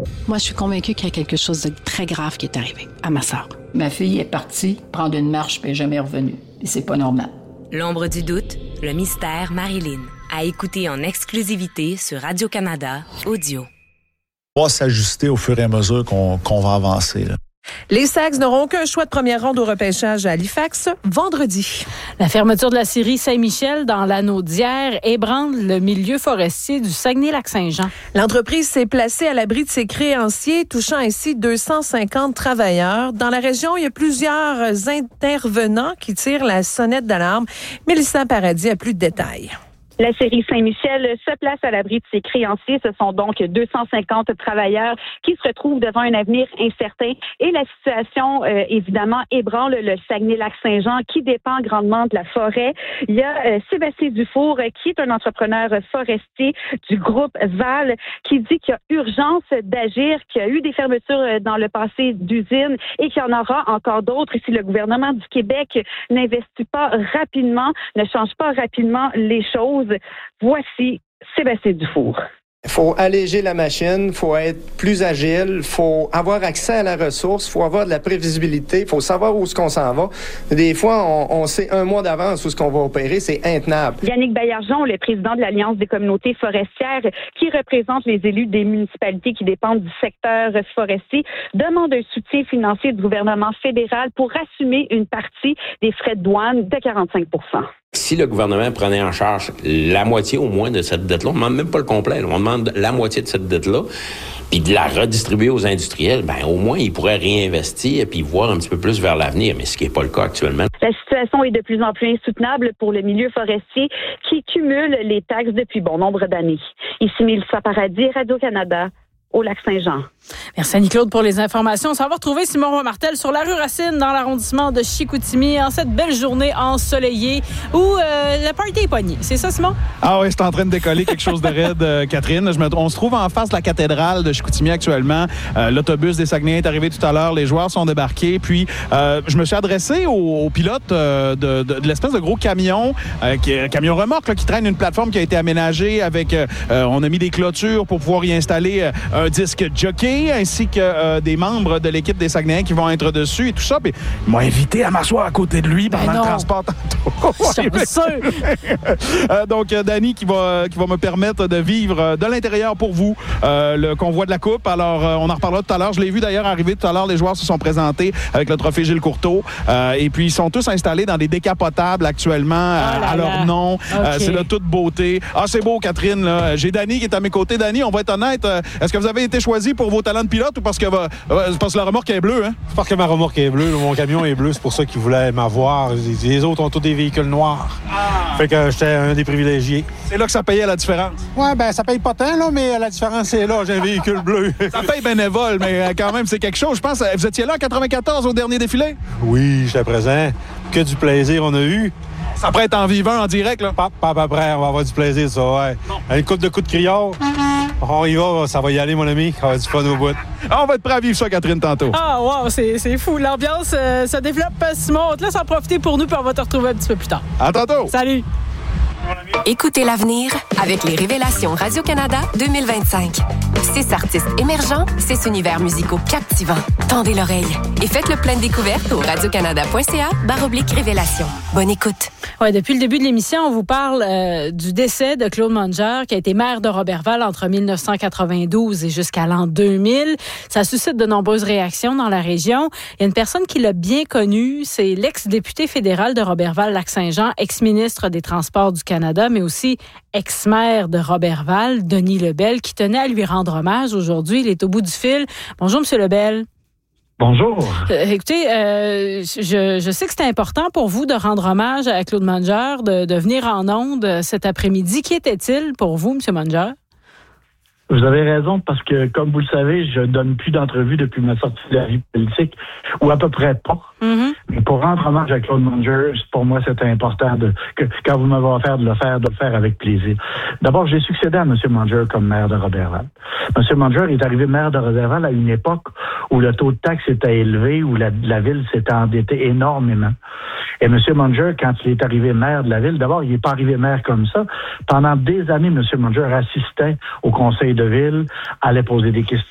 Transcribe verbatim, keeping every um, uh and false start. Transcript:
Moi, je suis convaincue qu'il y a quelque chose de très grave qui est arrivé à ma sœur. Ma fille est partie prendre une marche puis elle n'est jamais revenue. Et c'est pas normal. L'ombre du doute, le mystère Marilyn. À écouter en exclusivité sur Radio-Canada Audio. On va s'ajuster au fur et à mesure qu'on, qu'on va avancer, là. Les Sags n'auront qu'un choix de première ronde au repêchage à Halifax vendredi. La fermeture de la scierie Saint-Michel dans l'anneau d'Hyères ébranle le milieu forestier du Saguenay-Lac-Saint-Jean. L'entreprise s'est placée à l'abri de ses créanciers, touchant ainsi deux cent cinquante travailleurs. Dans la région, il y a plusieurs intervenants qui tirent la sonnette d'alarme. Mélissa Paradis a plus de détails. La scierie Saint-Michel se place à l'abri de ses créanciers. Ce sont donc deux cent cinquante travailleurs qui se retrouvent devant un avenir incertain. Et la situation, euh, évidemment, ébranle le Saguenay-Lac-Saint-Jean qui dépend grandement de la forêt. Il y a euh, Sébastien Dufour, euh, qui est un entrepreneur forestier du groupe Val, qui dit qu'il y a urgence d'agir, qu'il y a eu des fermetures dans le passé d'usines et qu'il y en aura encore d'autres si le gouvernement du Québec n'investit pas rapidement, ne change pas rapidement les choses. Voici Sébastien Dufour. Il faut alléger la machine, il faut être plus agile, il faut avoir accès à la ressource, il faut avoir de la prévisibilité, il faut savoir où est-ce qu'on s'en va. Des fois, on, on sait un mois d'avance où est-ce qu'on va opérer, c'est intenable. Yannick Baillargeon, le président de l'Alliance des communautés forestières, qui représente les élus des municipalités qui dépendent du secteur forestier, demande un soutien financier du gouvernement fédéral pour assumer une partie des frais de douane de quarante-cinq pour cent. Si le gouvernement prenait en charge la moitié au moins de cette dette-là, on ne demande même pas le complet, on demande la moitié de cette dette-là, puis de la redistribuer aux industriels, ben au moins ils pourraient réinvestir et puis voir un petit peu plus vers l'avenir, mais ce qui n'est pas le cas actuellement. La situation est de plus en plus insoutenable pour le milieu forestier qui cumule les taxes depuis bon nombre d'années. Ici Mélissa Paradis, Radio-Canada, au Lac-Saint-Jean. Merci Annie-Claude pour les informations. On s'en va retrouver Simon Roy-Martel sur la rue Racine dans l'arrondissement de Chicoutimi en cette belle journée ensoleillée où euh, le party est pogné. C'est ça, Simon? Ah oui, c'est en train de décoller quelque chose de raide, euh, Catherine. Je me, on se trouve en face de la cathédrale de Chicoutimi actuellement. Euh, l'autobus des Saguenayens est arrivé tout à l'heure. Les joueurs sont débarqués. Puis, euh, je me suis adressé au, au pilote euh, de, de, de l'espèce de gros camion, euh, qui, camion remorque, là, qui traîne une plateforme qui a été aménagée avec... Euh, on a mis des clôtures pour pouvoir y installer euh, un disque jockey ainsi que euh, des membres de l'équipe des Saguenayens qui vont être dessus et tout ça. Puis, ils m'ont invité à m'asseoir à côté de lui pendant ben le transport tantôt. Je sûr. euh, donc, euh, Danny qui va, qui va me permettre de vivre euh, de l'intérieur pour vous euh, le convoi de la Coupe. Alors, euh, on en reparlera tout à l'heure. Je l'ai vu d'ailleurs arriver tout à l'heure. Les joueurs se sont présentés avec le trophée Gilles Courteau. Euh, et puis, ils sont tous installés dans des décapotables actuellement à, oh à leur nom. Okay. Euh, c'est de toute beauté. Ah, c'est beau, Catherine. Là. J'ai Danny qui est à mes côtés. Danny, on va être honnête. Euh, est-ce que vous avez été choisi pour vos talents de pilote ou parce que, euh, parce que la remorque est bleue? Hein? C'est parce que ma remorque est bleue. Mon camion est bleu. C'est pour ça qu'ils voulaient m'avoir. Les autres ont tous des véhicules noirs. Ah. Fait que j'étais un des privilégiés. C'est là que ça payait la différence? Ouais, ben ça paye pas tant, là, mais la différence est là. J'ai un véhicule bleu. Ça paye bénévole, mais quand même, c'est quelque chose. Je pense, vous étiez là en quatre-vingt-quatorze au dernier défilé? Oui, j'étais présent. Que du plaisir on a eu. Ça pourrait être en vivant, en direct, là? Pas, pas à peu près. On va avoir du plaisir, ça, ouais. Bon. Une coupe de coups de criard. On y va, ça va y aller, mon ami. On va du fun au bout. Ah, on va être prêt à vivre ça, Catherine, tantôt. Ah, wow, c'est, c'est fou. L'ambiance euh, se développe. Simon, on te laisse en profiter pour nous, puis on va te retrouver un petit peu plus tard. À tantôt. Salut. Écoutez l'avenir avec les Révélations Radio-Canada deux mille vingt-cinq. Six artistes émergents, six univers musicaux captivants. Tendez l'oreille et faites le plein de découvertes au radiocanada.ca barre oblique révélation. Bonne écoute. Ouais, depuis le début de l'émission, on vous parle euh, du décès de Claude Manger, qui a été maire de Roberval entre dix-neuf cent quatre-vingt-douze et jusqu'à l'an deux mille. Ça suscite de nombreuses réactions dans la région. Il y a une personne qui l'a bien connu, c'est l'ex-député fédéral de Roberval-Lac-Saint-Jean, ex-ministre des Transports du Canada, mais aussi ex-maire de Roberval, Denis Lebel, qui tenait à lui rendre hommage aujourd'hui. Il est au bout du fil. Bonjour, M. Lebel. Bonjour. Euh, écoutez, euh, je, je sais que c'est important pour vous de rendre hommage à Claude Manger, de, de venir en ondes cet après-midi. Qui était-il pour vous, M. Manger? Vous avez raison, parce que, comme vous le savez, je donne plus d'entrevues depuis ma sortie de la vie politique, ou à peu près pas. Mm-hmm. Mais pour rendre hommage à Claude Manger, pour moi, c'était important de que quand vous m'avez offert de le faire, de le faire avec plaisir. D'abord, j'ai succédé à M. Manger comme maire de Roberval. M. Manger est arrivé maire de Roberval à une époque où le taux de taxe était élevé, où la, la ville s'était endettée énormément. Et M. Manger, quand il est arrivé maire de la ville, d'abord, il n'est pas arrivé maire comme ça. Pendant des années, M. Manger assistait au conseil de ville, allait poser des questions